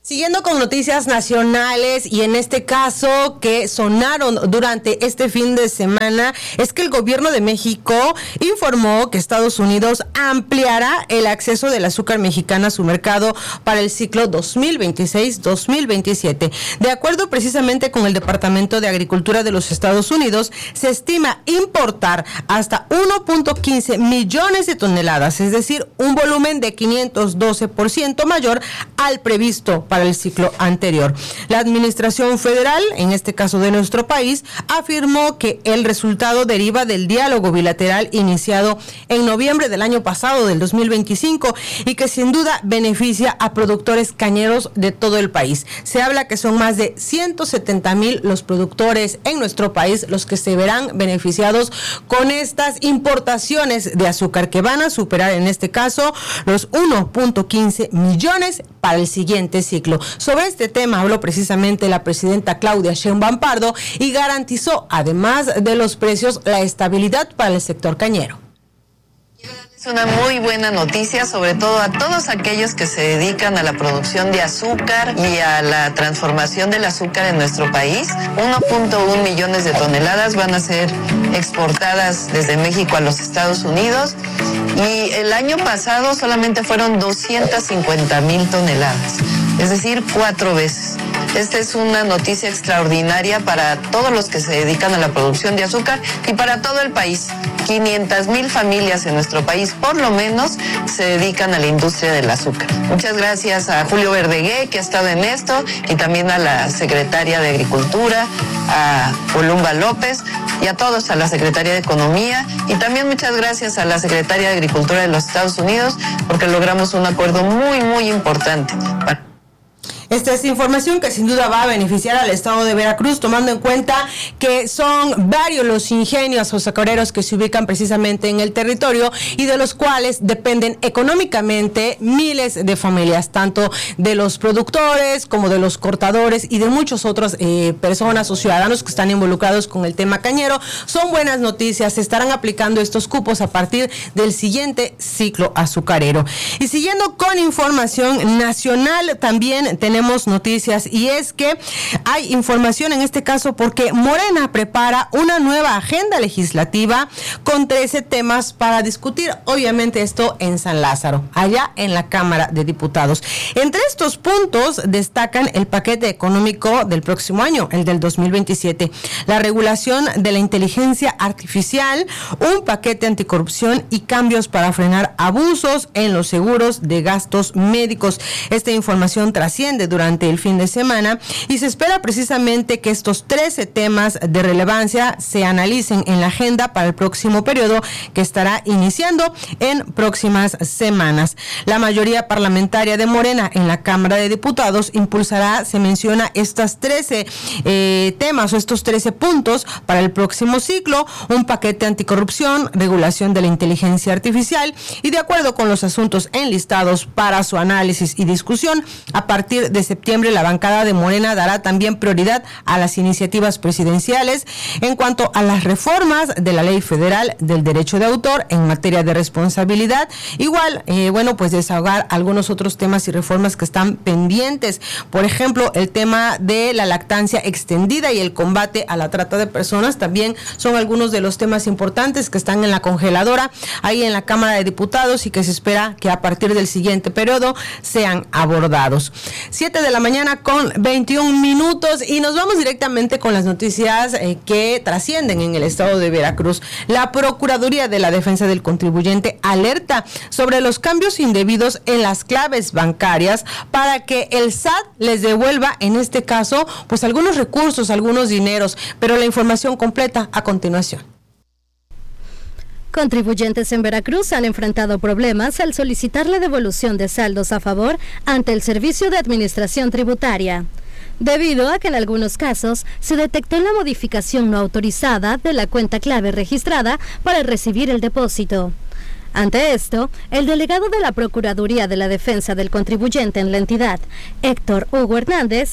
Siguiendo con noticias nacionales y en este caso que sonaron durante este fin de semana, es que el gobierno de México informó que Estados Unidos ampliará el acceso del azúcar mexicana a su mercado para el ciclo 2026-2027. De acuerdo precisamente con el Departamento de Agricultura de los Estados Unidos, se estima importar hasta 1.15 millones de toneladas, es decir, un volumen de 512% mayor al previsto para el ciclo anterior. La administración federal, en este caso de nuestro país, afirmó que el resultado deriva del diálogo bilateral iniciado en noviembre del año pasado, del 2025, y que sin duda beneficia a productores cañeros de todo el país. Se habla que son más de 170,000 los productores en nuestro país los que se verán beneficiados con estas importaciones de azúcar, que van a superar en este caso los 1.15 millones para el siguiente ciclo. Sobre este tema habló precisamente la presidenta Claudia Sheinbaum Pardo y garantizó, además de los precios, la estabilidad para el sector cañero. Es una muy buena noticia, sobre todo a todos aquellos que se dedican a la producción de azúcar y a la transformación del azúcar en nuestro país. 1.1 millones de toneladas van a ser exportadas desde México a los Estados Unidos y el año pasado solamente fueron 250,000 toneladas, es decir, 4 veces. Esta es una noticia extraordinaria para todos los que se dedican a la producción de azúcar y para todo el país. 500,000 familias en nuestro país, por lo menos, se dedican a la industria del azúcar. Muchas gracias a Julio Verdegué, que ha estado en esto, y también a la secretaria de Agricultura, a Olumba López, y a todos, a la Secretaría de Economía, y también muchas gracias a la Secretaria de Agricultura de los Estados Unidos, porque logramos un acuerdo muy, muy importante. Esta es información que sin duda va a beneficiar al estado de Veracruz, tomando en cuenta que son varios los ingenios azucareros que se ubican precisamente en el territorio y de los cuales dependen económicamente miles de familias, tanto de los productores como de los cortadores y de muchas otras personas o ciudadanos que están involucrados con el tema cañero. Son buenas noticias, se estarán aplicando estos cupos a partir del siguiente ciclo azucarero. Y siguiendo con información nacional, también tenemos noticias, y es que hay información en este caso porque Morena prepara una nueva agenda legislativa con 13 temas para discutir, obviamente esto en San Lázaro, allá en la Cámara de Diputados. Entre estos puntos destacan el paquete económico del próximo año, el del 2027, la regulación de la inteligencia artificial, un paquete anticorrupción y cambios para frenar abusos en los seguros de gastos médicos. Esta información trasciende durante el fin de semana y se espera precisamente que estos 13 temas de relevancia se analicen en la agenda para el próximo periodo que estará iniciando en próximas semanas. La mayoría parlamentaria de Morena en la Cámara de Diputados impulsará, se menciona, estas 13 temas o estos 13 puntos para el próximo ciclo, un paquete anticorrupción, regulación de la inteligencia artificial, y de acuerdo con los asuntos enlistados para su análisis y discusión, a partir de septiembre la bancada de Morena dará también prioridad a las iniciativas presidenciales en cuanto a las reformas de la Ley Federal del Derecho de Autor en materia de responsabilidad. Igual, pues desahogar algunos otros temas y reformas que están pendientes. Por ejemplo, el tema de la lactancia extendida y el combate a la trata de personas también son algunos de los temas importantes que están en la congeladora ahí en la Cámara de Diputados y que se espera que a partir del siguiente periodo sean abordados. 7 de la mañana con 21 minutos y nos vamos directamente con las noticias que trascienden en el estado de Veracruz. La Procuraduría de la Defensa del Contribuyente alerta sobre los cambios indebidos en las claves bancarias para que el SAT les devuelva, en este caso, pues algunos recursos, algunos dineros, pero la información completa a continuación. Contribuyentes en Veracruz han enfrentado problemas al solicitar la devolución de saldos a favor ante el Servicio de Administración Tributaria, debido a que en algunos casos se detectó la modificación no autorizada de la cuenta clave registrada para recibir el depósito. Ante esto, el delegado de la Procuraduría de la Defensa del Contribuyente en la entidad, Héctor Hugo Hernández,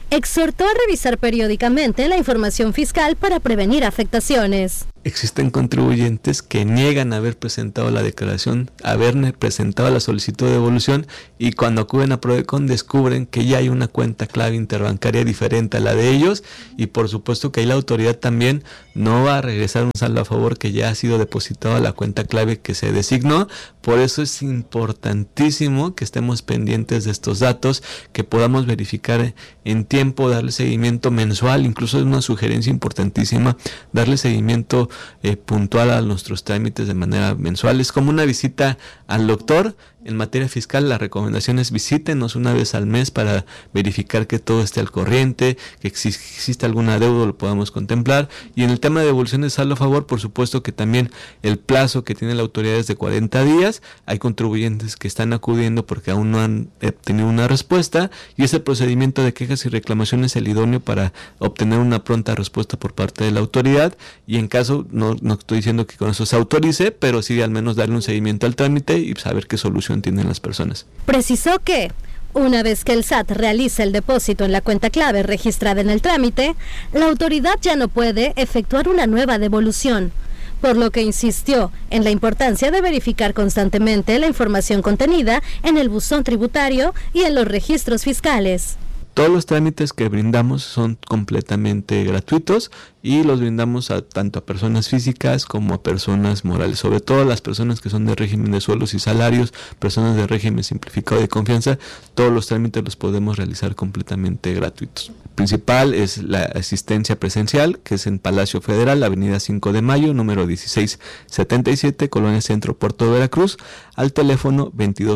exhortó a revisar periódicamente la información fiscal para prevenir afectaciones. Existen contribuyentes que niegan haber presentado la declaración, haber presentado la solicitud de devolución, y cuando acuden a Prodecon descubren que ya hay una cuenta clave interbancaria diferente a la de ellos, y por supuesto que ahí la autoridad también no va a regresar un saldo a favor que ya ha sido depositado a la cuenta clave que se designó. Por eso es importantísimo que estemos pendientes de estos datos, que podamos verificar en tiempo, darle seguimiento mensual. Incluso es una sugerencia importantísima darle seguimiento puntual a nuestros trámites de manera mensual. Es como una visita al doctor. En materia fiscal, la recomendación es visítenos una vez al mes para verificar que todo esté al corriente, que existe alguna deuda lo podamos contemplar. Y en el tema de devolución de saldo a favor, por supuesto que también el plazo que tiene la autoridad es de 40 días. Hay contribuyentes que están acudiendo porque aún no han obtenido una respuesta, y ese procedimiento de quejas y reclamaciones es el idóneo para obtener una pronta respuesta por parte de la autoridad. Y en caso, no estoy diciendo que con eso se autorice, pero sí al menos darle un seguimiento al trámite y saber qué solución tienen las personas. Precisó que una vez que el SAT realiza el depósito en la cuenta clave registrada en el trámite, la autoridad ya no puede efectuar una nueva devolución, por lo que insistió en la importancia de verificar constantemente la información contenida en el buzón tributario y en los registros fiscales. Todos los trámites que brindamos son completamente gratuitos y los brindamos tanto a personas físicas como a personas morales, sobre todo las personas que son de régimen de sueldos y salarios, personas de régimen simplificado de confianza. Todos los trámites los podemos realizar completamente gratuitos. El principal es la asistencia presencial, que es en Palacio Federal, Avenida 5 de Mayo, número 1677, Colonia Centro, Puerto de Veracruz, al teléfono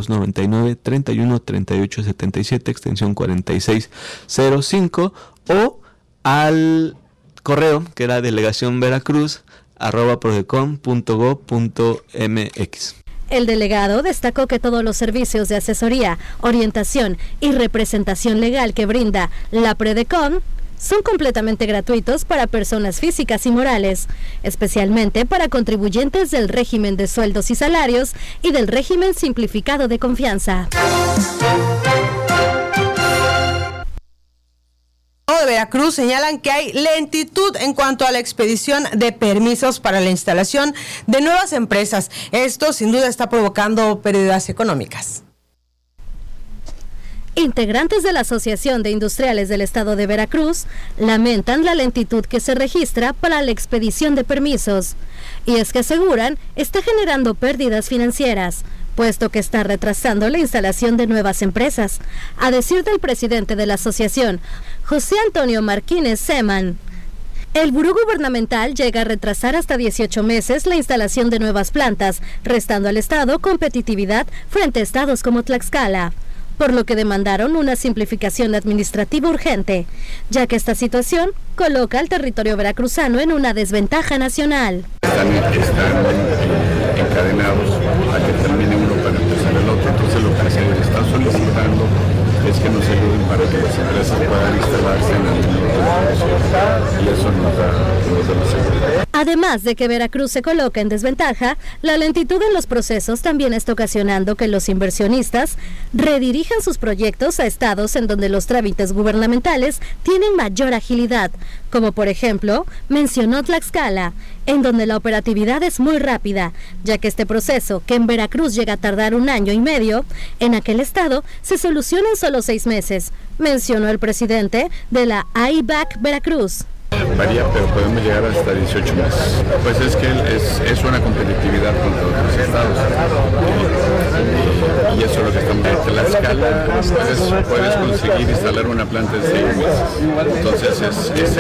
2299-313877, extensión 4605, o al correo que era delegacionveracruz@prodecon.gov.mx. El delegado destacó que todos los servicios de asesoría, orientación y representación legal que brinda la Prodecon son completamente gratuitos para personas físicas y morales, especialmente para contribuyentes del régimen de sueldos y salarios y del régimen simplificado de confianza. De Veracruz señalan que hay lentitud en cuanto a la expedición de permisos para la instalación de nuevas empresas. Esto sin duda está provocando pérdidas económicas. Integrantes de la Asociación de Industriales del Estado de Veracruz lamentan la lentitud que se registra para la expedición de permisos, y es que aseguran está generando pérdidas financieras, puesto que está retrasando la instalación de nuevas empresas. A decir del presidente de la asociación, José Antonio Martínez Seman, el buró gubernamental llega a retrasar hasta 18 meses la instalación de nuevas plantas, restando al Estado competitividad frente a estados como Tlaxcala, por lo que demandaron una simplificación administrativa urgente, ya que esta situación coloca al territorio veracruzano en una desventaja nacional. Están encadenados a que termine uno para empezar el otro, entonces lo que se está solicitando es que nos ayuden para que las empresas puedan instalarse en el mundo y eso nos da la seguridad. Además de que Veracruz se coloca en desventaja, la lentitud en los procesos también está ocasionando que los inversionistas redirijan sus proyectos a estados en donde los trámites gubernamentales tienen mayor agilidad, como por ejemplo, mencionó Tlaxcala, en donde la operatividad es muy rápida, ya que este proceso, que en Veracruz llega a tardar 1 año y medio, en aquel estado se soluciona en solo 6 meses, mencionó el presidente de la AIBAC Veracruz. Varía, pero podemos llegar hasta 18 meses. Pues es que es una competitividad contra otros estados. Y eso es lo que estamos viendo. En la escala puedes conseguir instalar una planta en 6 meses. Entonces es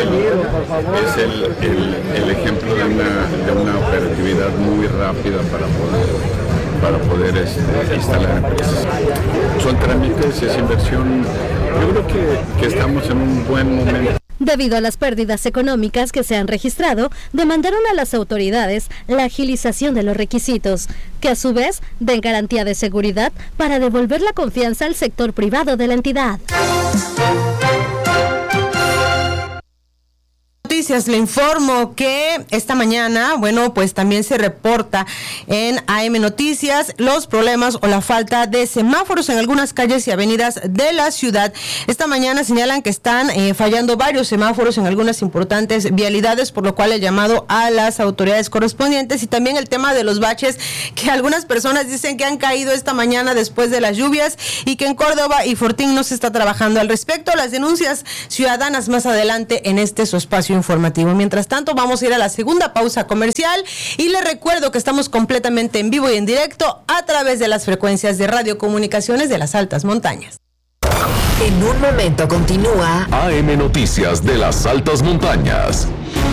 el ejemplo de una operatividad muy rápida para poder instalar empresas. Son trámites, es inversión. Yo creo que estamos en un buen momento. Debido a las pérdidas económicas que se han registrado, demandaron a las autoridades la agilización de los requisitos, que a su vez den garantía de seguridad para devolver la confianza al sector privado de la entidad. Noticias le informo que esta mañana, pues también se reporta en AM Noticias los problemas o la falta de semáforos en algunas calles y avenidas de la ciudad. Esta mañana señalan que están fallando varios semáforos en algunas importantes vialidades, por lo cual el llamado a las autoridades correspondientes, y también el tema de los baches que algunas personas dicen que han caído esta mañana después de las lluvias y que en Córdoba y Fortín no se está trabajando al respecto. Las denuncias ciudadanas más adelante en su espacio informativo. Mientras tanto, vamos a ir a la segunda pausa comercial y les recuerdo que estamos completamente en vivo y en directo a través de las frecuencias de Radio Comunicaciones de las Altas Montañas. En un momento continúa AM Noticias de las Altas Montañas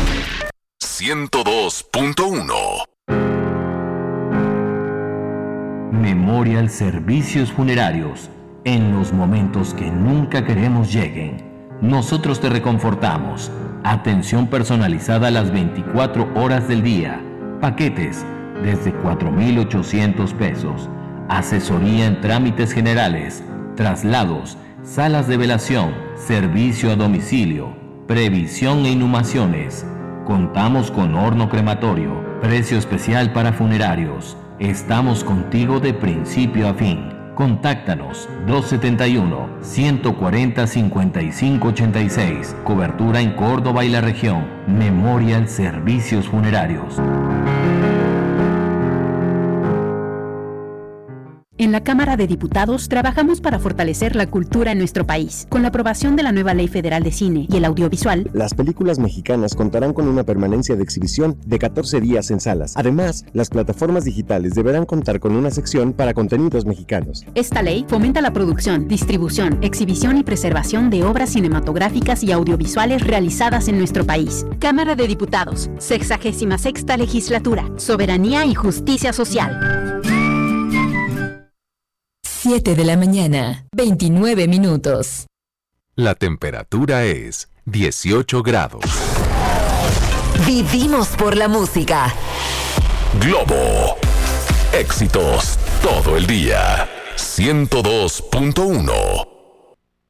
102.1. Memorial Servicios Funerarios. En los momentos que nunca queremos lleguen, nosotros te reconfortamos. Atención personalizada las 24 horas del día. Paquetes desde 4,800 pesos. Asesoría en trámites generales, traslados, salas de velación, servicio a domicilio, previsión e inhumaciones. Contamos con horno crematorio, precio especial para funerarios. Estamos contigo de principio a fin. Contáctanos 271-140-5586. Cobertura en Córdoba y la región. Memorial Servicios Funerarios. En la Cámara de Diputados trabajamos para fortalecer la cultura en nuestro país. Con la aprobación de la nueva Ley Federal de Cine y el Audiovisual, las películas mexicanas contarán con una permanencia de exhibición de 14 días en salas. Además, las plataformas digitales deberán contar con una sección para contenidos mexicanos. Esta ley fomenta la producción, distribución, exhibición y preservación de obras cinematográficas y audiovisuales realizadas en nuestro país. Cámara de Diputados, 66ª Legislatura, Soberanía y Justicia Social. 7 de la mañana, 29 minutos. La temperatura es 18 grados. Vivimos por la música. Globo. Éxitos todo el día. 102.1.